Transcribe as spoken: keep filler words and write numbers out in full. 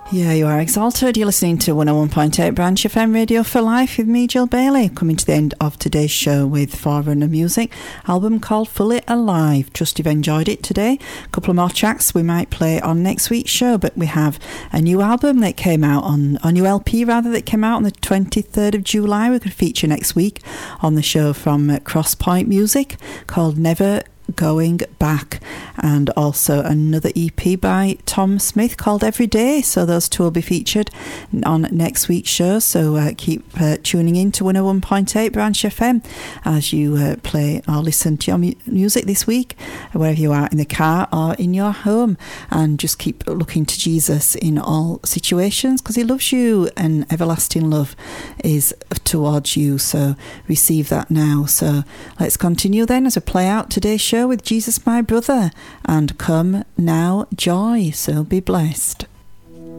Yeah, you are exalted. You're listening to one oh one point eight Branch F M Radio for Life with me, Jill Bailey, coming to the end of today's show with Forerunner Music, album called Fully Alive. Trust you've enjoyed it today. A couple of more tracks we might play on next week's show, but we have a new album that came out on, a new L P rather, that came out on the twenty-third of July. We're going to feature next week on the show from uh, Crosspoint Music, called Never Going Back, and also another E P by Tom Smith called Every Day. So those two will be featured on next week's show, so uh, keep uh, tuning in to one oh one point eight Branch F M as you uh, play or listen to your mu- music this week, wherever you are, in the car or in your home, and just keep looking to Jesus in all situations, because he loves you and everlasting love is towards you. So receive that now. So let's continue then as we play out today's show with Jesus My Brother and Come Now Joy. So be blessed.